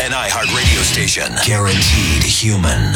An iHeart radio station. Guaranteed human.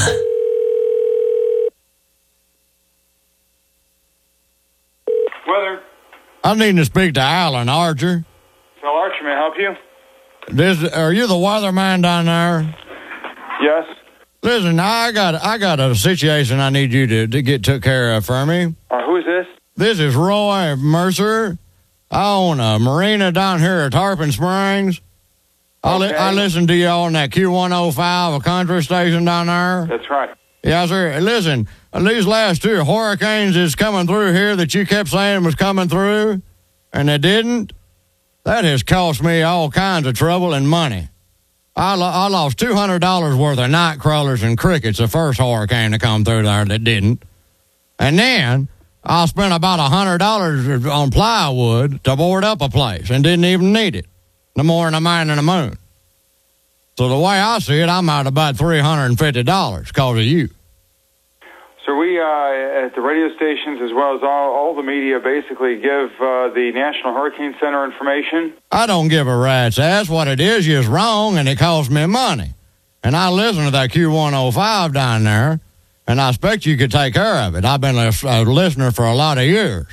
Weather. I need to speak to Alan Archer. So Archer, may I help you? Are you the weatherman down there? Yes. Listen, I got a situation I need you to get took care of for me. Who is this? This is Roy Mercer. I own a marina down here at Tarpon Springs. Okay. I listen to you on that Q105, a country station down there. That's right. Yeah, sir. Listen, these last 2 hurricanes is coming through here that you kept saying was coming through, and they didn't. That has cost me all kinds of trouble and money. I lost $200 worth of night crawlers and crickets the first hurricane to come through there that didn't. And then I spent about $100 on plywood to board up a place and didn't even need it. No more than a man in the moon. So the way I see it, I'm out about $350 because of you. So we, at the radio stations as well as all the media, basically give the National Hurricane Center information. I don't give a rat's ass. What it is wrong, and it costs me money. And I listen to that Q105 down there, and I expect you could take care of it. I've been a listener for a lot of years.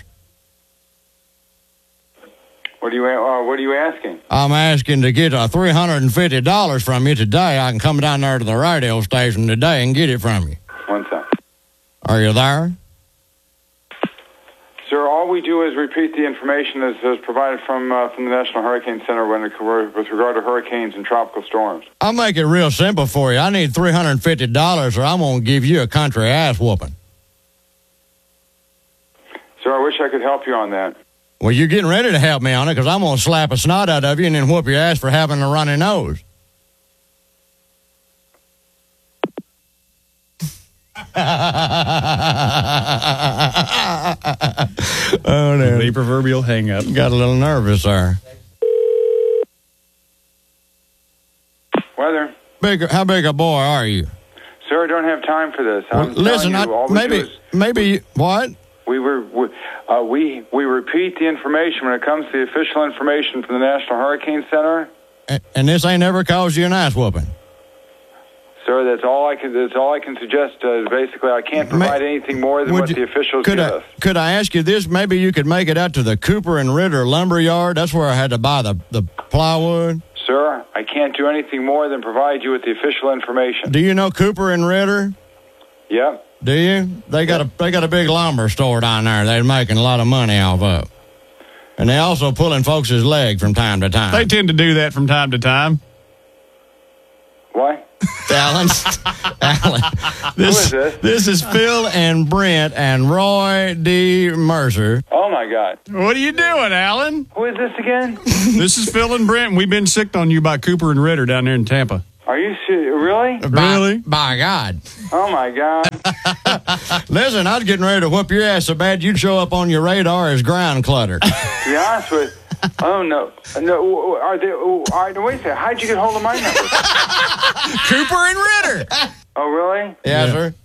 What are you asking? I'm asking to get $350 from you today. I can come down there to the radio station today and get it from you. One second. Are you there? Sir, all we do is repeat the information that's provided from the National Hurricane Center with regard to hurricanes and tropical storms. I'll make it real simple for you. I need $350 or I'm going to give you a country ass whooping. Sir, I wish I could help you on that. Well, you're getting ready to help me on it because I'm going to slap a snot out of you and then whoop your ass for having a runny nose. Oh, no. The proverbial hang-up. Got a little nervous there. Weather. How big a boy are you? Sir, I don't have time for this. Well, listen, maybe what? We repeat the information when it comes to the official information from the National Hurricane Center. And this ain't ever caused you an ass whooping. Sir, that's all I can suggest. Basically, I can't provide anything more than what the officials give us. Could I ask you this? Maybe you could make it out to the Cooper and Ritter lumber yard. That's where I had to buy the plywood. Sir, I can't do anything more than provide you with the official information. Do you know Cooper and Ritter? Yep. Do you? They got a big lumber store down there. They're making a lot of money off of. And they also pulling folks' leg from time to time. They tend to do that from time to time. What? Alan. Who is this? This is Phil and Brent and Roy D. Mercer. Oh, my God. What are you doing, Alan? Who is this again? This is Phil and Brent. We've been sicked on you by Cooper and Ritter down there in Tampa. Are you serious? Really? Really? By God. Oh, my God. Listen, I was getting ready to whoop your ass so bad you'd show up on your radar as ground clutter. To be honest with you. Oh, no. No. Wait a second. How'd you get hold of my number? Cooper and Ritter. Oh, really? Yes, sir.